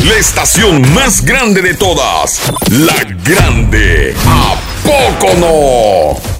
La estación más grande de todas. La Grande. ¿A poco no?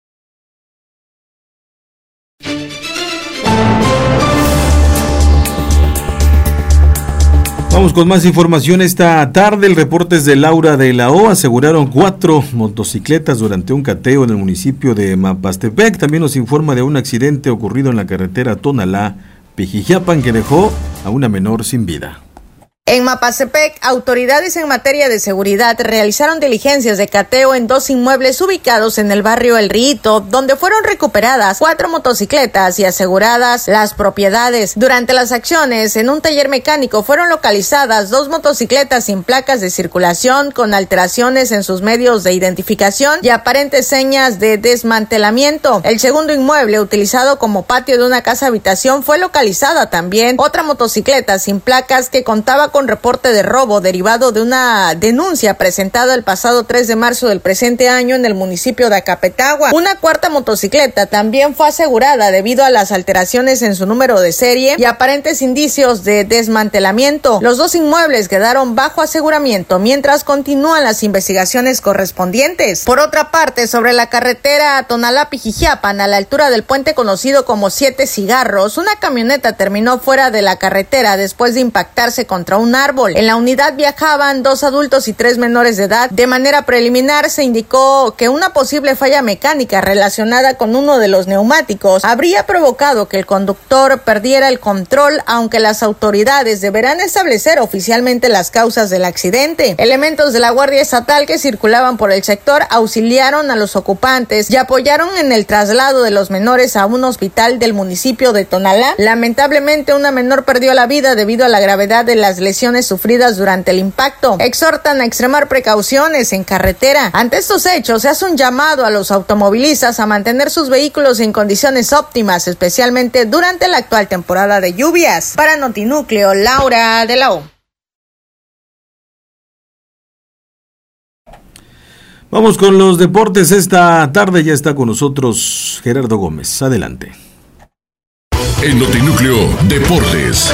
Vamos con más información esta tarde. El reporte es de Laura de la O. Aseguraron 4 motocicletas durante un cateo en el municipio de Mapastepec. También nos informa de un accidente ocurrido en la carretera Tonalá-Pijijiapan que dejó a una menor sin vida. En Mapastepec, autoridades en materia de seguridad realizaron diligencias de cateo en 2 inmuebles ubicados en el barrio El Rito, donde fueron recuperadas 4 motocicletas y aseguradas las propiedades. Durante las acciones, en un taller mecánico fueron localizadas 2 motocicletas sin placas de circulación con alteraciones en sus medios de identificación y aparentes señas de desmantelamiento. El segundo inmueble, utilizado como patio de una casa habitación, fue localizada también otra motocicleta sin placas que contaba con reporte de robo derivado de una denuncia presentada el pasado 3 de marzo del presente año en el municipio de Acapetagua. Una cuarta motocicleta también fue asegurada debido a las alteraciones en su número de serie y aparentes indicios de desmantelamiento. Los 2 inmuebles quedaron bajo aseguramiento mientras continúan las investigaciones correspondientes. Por otra parte, sobre la carretera Tonalá-Pijijiapan, a la altura del puente conocido como 7 Cigarros, una camioneta terminó fuera de la carretera después de impactarse contra un árbol. En la unidad viajaban 2 adultos y 3 menores de edad. De manera preliminar se indicó que una posible falla mecánica relacionada con uno de los neumáticos habría provocado que el conductor perdiera el control, aunque las autoridades deberán establecer oficialmente las causas del accidente. Elementos de la Guardia Estatal que circulaban por el sector auxiliaron a los ocupantes y apoyaron en el traslado de los menores a un hospital del municipio de Tonalá. Lamentablemente, una menor perdió la vida debido a la gravedad de las lesiones sufridas durante el impacto. Exhortan a extremar precauciones en carretera. Ante estos hechos, se hace un llamado a los automovilistas a mantener sus vehículos en condiciones óptimas, especialmente durante la actual temporada de lluvias. Para Notinúcleo, Laura de la O. Vamos con los deportes esta tarde. Ya está con nosotros Gerardo Gómez. Adelante. En Notinúcleo, Deportes.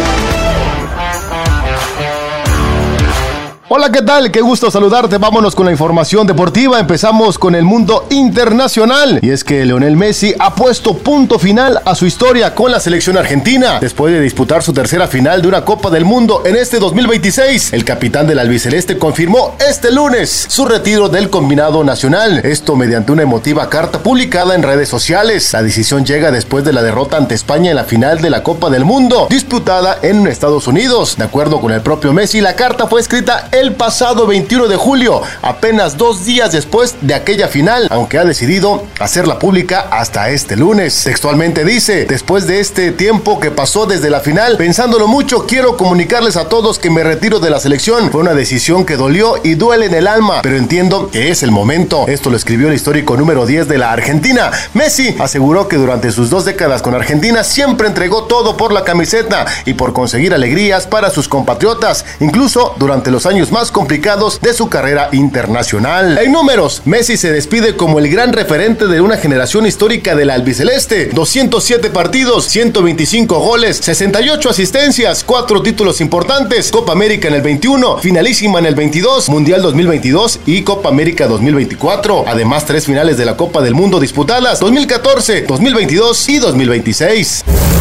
Hola, ¿qué tal? Qué gusto saludarte. Vámonos con la información deportiva. Empezamos con el mundo internacional. Y es que Lionel Messi ha puesto punto final a su historia con la selección argentina. Después de disputar su tercera final de una Copa del Mundo en este 2026, el capitán del albiceleste confirmó este lunes su retiro del combinado nacional. Esto mediante una emotiva carta publicada en redes sociales. La decisión llega después de la derrota ante España en la final de la Copa del Mundo, disputada en Estados Unidos. De acuerdo con el propio Messi, la carta fue escrita el pasado 21 de julio, apenas 2 días después de aquella final, aunque ha decidido hacerla pública hasta este lunes. Textualmente dice: después de este tiempo que pasó desde la final, pensándolo mucho, quiero comunicarles a todos que me retiro de la selección. Fue una decisión que dolió y duele en el alma, pero entiendo que es el momento. Esto lo escribió el histórico número 10 de la Argentina. Messi aseguró que durante sus 2 décadas con Argentina siempre entregó todo por la camiseta y por conseguir alegrías para sus compatriotas, incluso durante los años más complicados de su carrera internacional. En números, Messi se despide como el gran referente de una generación histórica del albiceleste. 207 partidos, 125 goles, 68 asistencias, 4 títulos importantes, Copa América en el 21, finalísima en el 22, Mundial 2022 y Copa América 2024. Además, 3 finales de la Copa del Mundo disputadas, 2014, 2022 y 2026.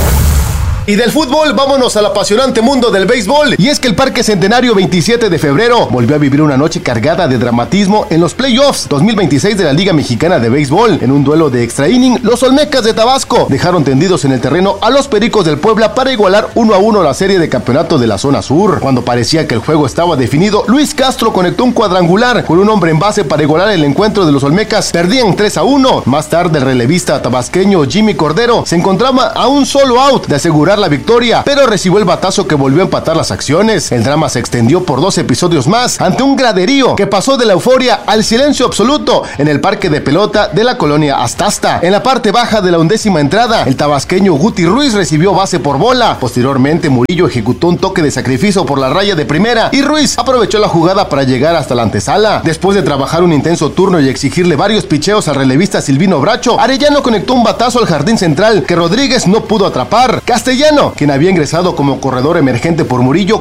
Y del fútbol, vámonos al apasionante mundo del béisbol. Y es que el Parque Centenario 27 de febrero volvió a vivir una noche cargada de dramatismo en los playoffs 2026 de la Liga Mexicana de Béisbol. En un duelo de extra inning, los Olmecas de Tabasco dejaron tendidos en el terreno a los Pericos del Puebla para igualar 1-1 la serie de campeonato de la zona sur. Cuando parecía que el juego estaba definido, Luis Castro conectó un cuadrangular con un hombre en base para igualar el encuentro de los Olmecas. Perdían 3-1. Más tarde, el relevista tabasqueño Jimmy Cordero se encontraba a un solo out de asegurar la victoria, pero recibió el batazo que volvió a empatar las acciones. El drama se extendió por 2 episodios más ante un graderío que pasó de la euforia al silencio absoluto en el parque de pelota de la colonia Astasta. En la parte baja de la 11ª entrada, el tabasqueño Guti Ruiz recibió base por bola. Posteriormente, Murillo ejecutó un toque de sacrificio por la raya de primera y Ruiz aprovechó la jugada para llegar hasta la antesala. Después de trabajar un intenso turno y exigirle varios picheos al relevista Silvino Bracho, Arellano conectó un batazo al jardín central que Rodríguez no pudo atrapar. Castellano, quien había ingresado como corredor emergente por Murillo,